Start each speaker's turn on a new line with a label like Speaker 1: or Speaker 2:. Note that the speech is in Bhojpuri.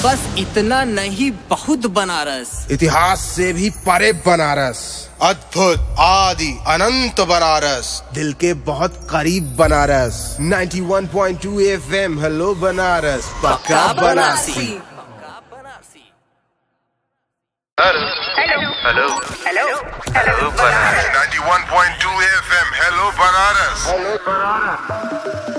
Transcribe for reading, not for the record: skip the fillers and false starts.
Speaker 1: बस इतना नहीं, बहुत बनारस।
Speaker 2: इतिहास से भी परे बनारस,
Speaker 3: अद्भुत आदि अनंत बनारस,
Speaker 2: दिल के बहुत करीब बनारस। 91.2 FM, हेलो बनारस, पक्का Banarasi.
Speaker 4: Hello Banaras.
Speaker 3: 91.2 FM, hello Banaras.